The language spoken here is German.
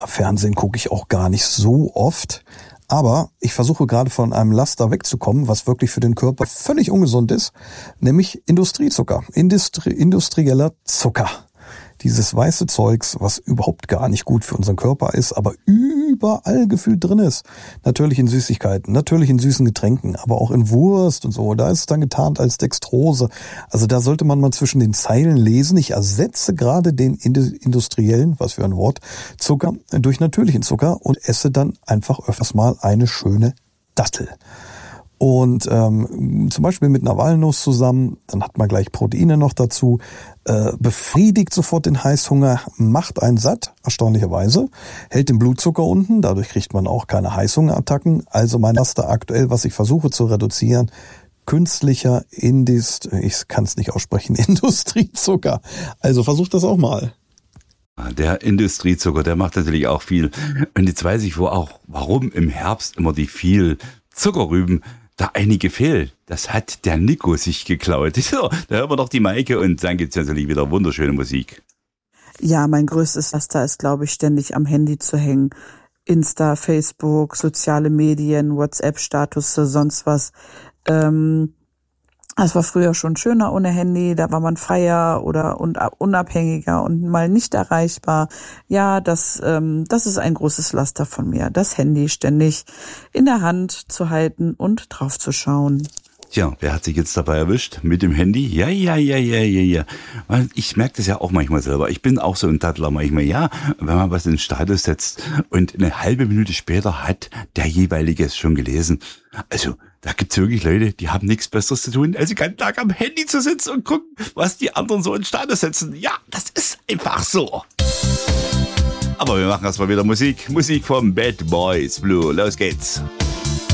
Fernsehen gucke ich auch gar nicht so oft. Aber ich versuche gerade von einem Laster wegzukommen, was wirklich für den Körper völlig ungesund ist, nämlich Industriezucker, industrieller Zucker. Dieses weiße Zeugs, was überhaupt gar nicht gut für unseren Körper ist, aber überall gefühlt drin ist. Natürlich in Süßigkeiten, natürlich in süßen Getränken, aber auch in Wurst und so. Da ist es dann getarnt als Dextrose. Also da sollte man mal zwischen den Zeilen lesen. Ich ersetze gerade den industriellen, was für ein Wort, Zucker durch natürlichen Zucker und esse dann einfach öfters mal eine schöne Dattel. Und zum Beispiel mit einer Walnuss zusammen, dann hat man gleich Proteine noch dazu, befriedigt sofort den Heißhunger, macht einen satt, erstaunlicherweise, hält den Blutzucker unten, dadurch kriegt man auch keine Heißhungerattacken. Also mein Laster aktuell, was ich versuche zu reduzieren, künstlicher ich kann es nicht aussprechen, Industriezucker. Also versucht das auch mal. Der Industriezucker, der macht natürlich auch viel. Und jetzt weiß ich warum im Herbst immer die viel Zuckerrüben da einige fehlen. Das hat der Nico sich geklaut. So, da hören wir doch die Maike und dann gibt's natürlich wieder wunderschöne Musik. Ja, mein größtes Laster ist, glaube ich, ständig am Handy zu hängen. Insta, Facebook, soziale Medien, WhatsApp-Status, sonst was. Es war früher schon schöner ohne Handy, da war man freier und unabhängiger und mal nicht erreichbar. Ja, das ist ein großes Laster von mir, das Handy ständig in der Hand zu halten und drauf zu schauen. Tja, wer hat sich jetzt dabei erwischt? Mit dem Handy? Ja. Ich merke das ja auch manchmal selber. Ich bin auch so ein Tattler manchmal. Ja, wenn man was in den Status setzt und eine halbe Minute später hat der jeweilige es schon gelesen. Also, da gibt's wirklich Leute, die haben nichts Besseres zu tun, als den ganzen Tag am Handy zu sitzen und gucken, was die anderen so in Status setzen. Ja, das ist einfach so. Aber wir machen erstmal wieder Musik. Musik vom Bad Boys Blue. Los geht's.